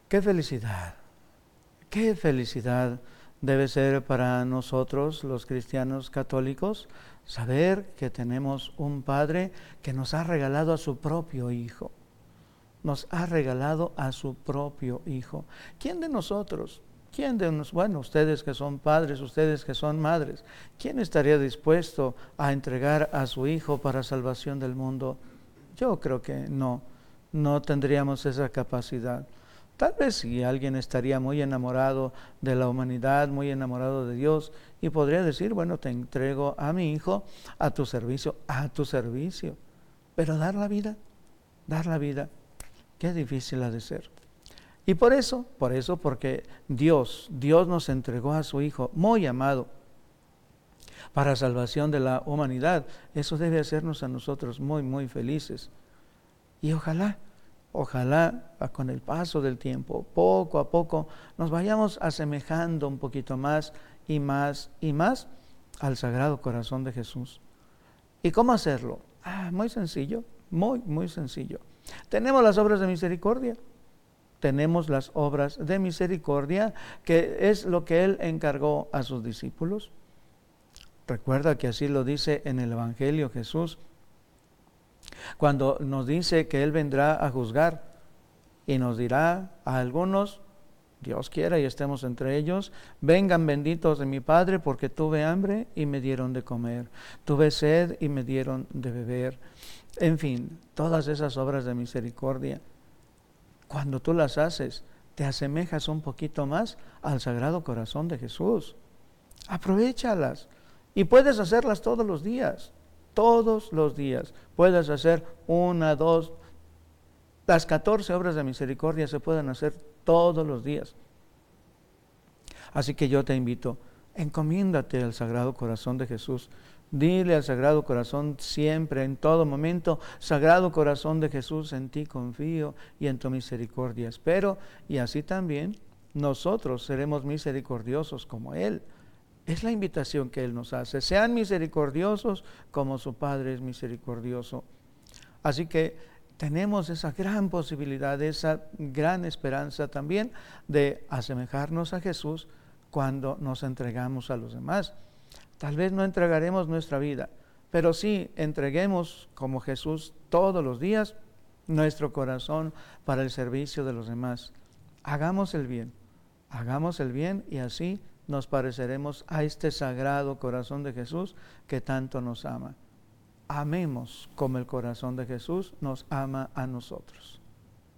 Qué felicidad debe ser para nosotros los cristianos católicos saber que tenemos un Padre que nos ha regalado a su propio Hijo. Nos ha regalado a su propio Hijo. ¿Quién de nosotros? Bueno, ustedes que son padres, ustedes que son madres, ¿quién estaría dispuesto a entregar a su Hijo para salvación del mundo? Yo creo que no tendríamos esa capacidad. Tal vez si alguien estaría muy enamorado de la humanidad, muy enamorado de Dios, y podría decir, bueno, te entrego a mi Hijo a tu servicio. Pero dar la vida, qué difícil ha de ser. Y porque Dios nos entregó a su Hijo muy amado para salvación de la humanidad. Eso debe hacernos a nosotros muy, muy felices. Y ojalá con el paso del tiempo, poco a poco, nos vayamos asemejando un poquito más y más y más al Sagrado Corazón de Jesús. ¿Y cómo hacerlo? Muy sencillo, muy, muy sencillo. Tenemos las obras de misericordia. Que es lo que Él encargó a sus discípulos. Recuerda que así lo dice en el Evangelio Jesús, cuando nos dice que Él vendrá a juzgar y nos dirá a algunos, Dios quiera y estemos entre ellos, vengan benditos de mi Padre, porque tuve hambre y me dieron de comer, tuve sed y me dieron de beber. En fin, todas esas obras de misericordia, cuando tú las haces, te asemejas un poquito más al Sagrado Corazón de Jesús. Aprovéchalas y puedes hacerlas todos los días. Todos los días puedes hacer 1, 2, las 14 obras de misericordia se pueden hacer todos los días. Así que yo te invito, encomiéndate al Sagrado Corazón de Jesús. Dile al Sagrado Corazón siempre, en todo momento, Sagrado Corazón de Jesús, en ti confío y en tu misericordia espero. Y así también nosotros seremos misericordiosos como Él. Es la invitación que Él nos hace. Sean misericordiosos como su Padre es misericordioso. Así que tenemos esa gran posibilidad, esa gran esperanza también de asemejarnos a Jesús cuando nos entregamos a los demás. Tal vez no entregaremos nuestra vida, pero sí entreguemos como Jesús todos los días nuestro corazón para el servicio de los demás. Hagamos el bien y así nos pareceremos a este Sagrado Corazón de Jesús que tanto nos ama. Amemos como el corazón de Jesús nos ama a nosotros.